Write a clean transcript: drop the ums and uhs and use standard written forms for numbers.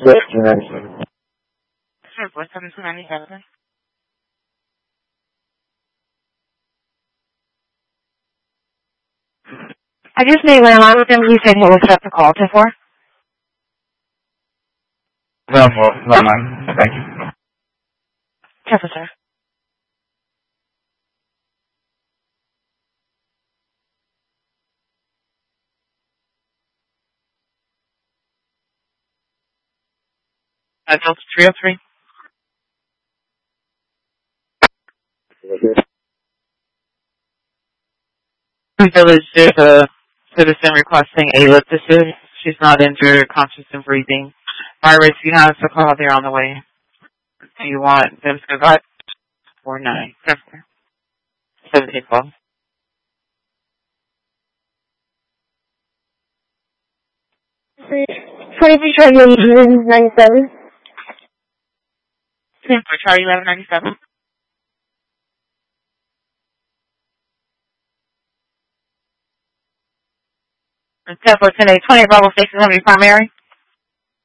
297. Sure, 47297. I just made landline with him. He said he'll accept the call to 4. No, landline. Thank you. Careful, sir. Delta 303. Village, there's a citizen requesting a lift assist. She's not injured, conscious and breathing. Virus, you have to call. They're on the way. Do you want them to go? 49. 712. 23 Charlie 1197. For Charlie 1197. Tempo 10-8-20, Bravo Station 70 primary.